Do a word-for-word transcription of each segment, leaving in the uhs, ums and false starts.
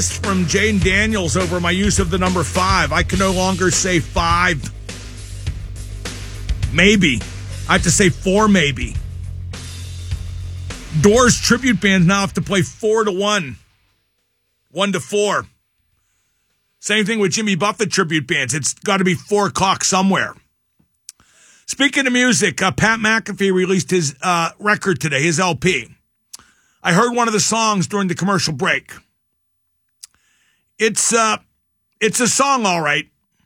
From Jane Daniels over my use of the number five. I can no longer say five. Maybe. I have to say four maybe. Doors tribute bands now have to play four to one. One to four. Same thing with Jimmy Buffett tribute bands. It's got to be four o'clock somewhere. Speaking of music, uh, Pat McAfee released his uh, record today, his L P. I heard one of the songs during the commercial break. It's uh, it's a song, all right.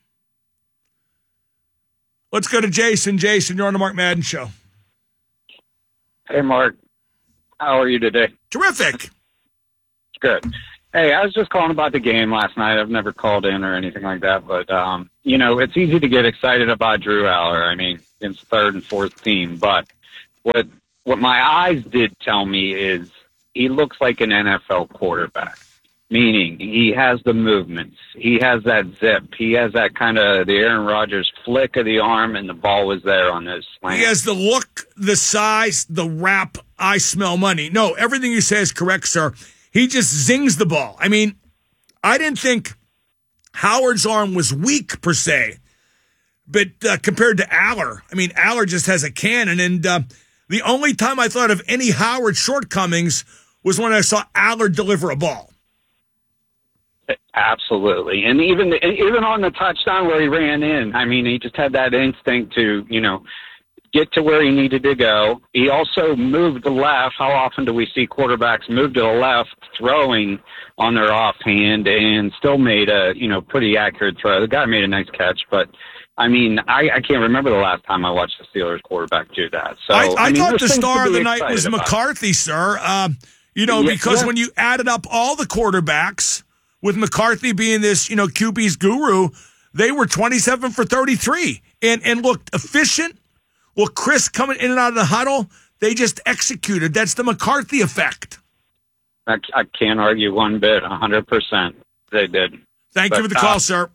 Let's go to Jason. Jason, you're on the Mark Madden Show. Hey, Mark. How are you today? Terrific. Good. Hey, I was just calling about the game last night. I've never called in or anything like that, but, um, you know, it's easy to get excited about Drew Aller. I mean, it's third and fourth team, but what what my eyes did tell me is he looks like an N F L quarterback. Meaning, he has the movements. He has that zip. He has that kind of the Aaron Rodgers flick of the arm, and the ball was there on his slant. He has the look, the size, the wrap, I smell money. No, everything you say is correct, sir. He just zings the ball. I mean, I didn't think Howard's arm was weak, per se. But uh, compared to Aller, I mean, Aller just has a cannon. And uh, the only time I thought of any Howard shortcomings was when I saw Aller deliver a ball. Absolutely. And even even on the touchdown where he ran in, I mean, he just had that instinct to, you know, get to where he needed to go. He also moved to the left. How often do we see quarterbacks move to the left throwing on their offhand and still made a, you know, pretty accurate throw? The guy made a nice catch, but I mean, I, I can't remember the last time I watched the Steelers quarterback do that. So I, I, I mean, thought the star of the night was about. McCarthy, sir. Uh, you know, yeah, because yeah. when you added up all the quarterbacks, with McCarthy being this, you know, Q B's guru, they were twenty-seven for thirty-three and, and looked efficient. Well, Chris coming in and out of the huddle, they just executed. That's the McCarthy effect. I, I can't argue one bit, one hundred percent. They did. Thank but, you for the call, uh, sir.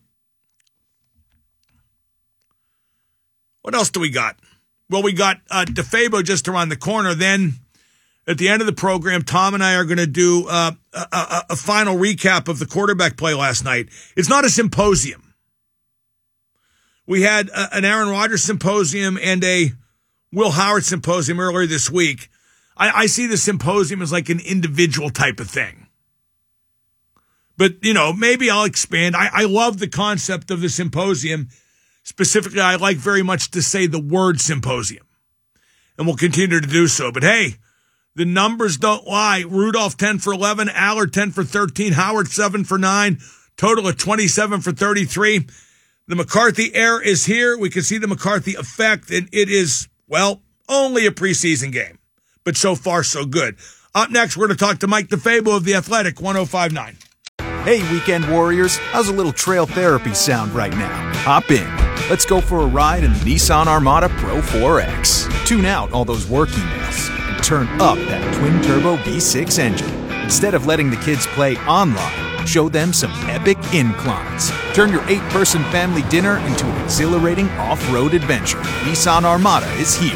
What else do we got? Well, we got uh, DeFabo just around the corner. Then at the end of the program, Tom and I are going to do uh, a, a, a final recap of the quarterback play last night. It's not a symposium. We had a, an Aaron Rodgers symposium and a Will Howard symposium earlier this week. I, I see the symposium as like an individual type of thing. But, you know, maybe I'll expand. I, I love the concept of the symposium. Specifically, I like very much to say the word symposium. And we'll continue to do so. But, hey, the numbers don't lie. Rudolph ten for eleven, Aller ten for thirteen, Howard seven for nine, total of twenty-seven for thirty-three. The McCarthy era is here. We can see the McCarthy effect, and it is, well, only a preseason game. But so far, so good. Up next, we're going to talk to Mike DeFabo of The Athletic, one oh five point nine. Hey, weekend warriors. How's a little trail therapy sound right now? Hop in. Let's go for a ride in the Nissan Armada Pro four X. Tune out all those work emails and turn up that twin-turbo V six engine. Instead of letting the kids play online, show them some epic inclines. Turn your eight-person family dinner into an exhilarating off-road adventure. Nissan Armada is here.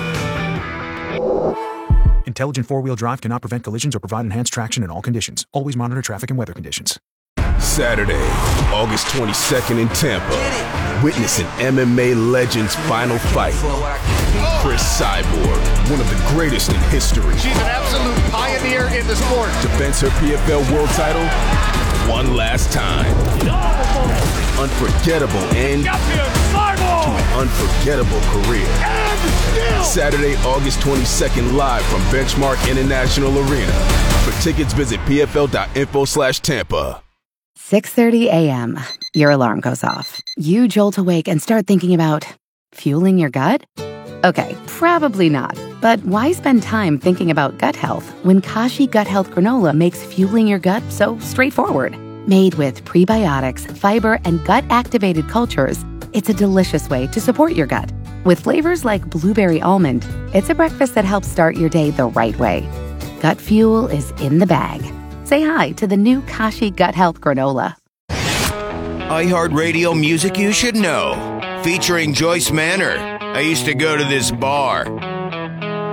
Intelligent four-wheel drive cannot prevent collisions or provide enhanced traction in all conditions. Always monitor traffic and weather conditions. Saturday, August twenty-second in Tampa. Witness an M M A legend's final fight. Chris Cyborg, one of the greatest in history. She's an absolute pioneer in the sport. Defends her P F L world title one last time. Unforgettable end to an unforgettable career. Saturday, August twenty-second, live from Benchmark International Arena. For tickets, visit pfl.info slash Tampa. six thirty a.m. Your alarm goes off. You jolt awake and start thinking about fueling your gut? Okay, probably not. But why spend time thinking about gut health when Kashi Gut Health Granola makes fueling your gut so straightforward? Made with prebiotics, fiber, and gut-activated cultures, it's a delicious way to support your gut. With flavors like blueberry almond, it's a breakfast that helps start your day the right way. Gut fuel is in the bag. Say hi to the new Kashi Gut Health Granola. iHeartRadio music you should know. Featuring Joyce Manor. I used to go to this bar.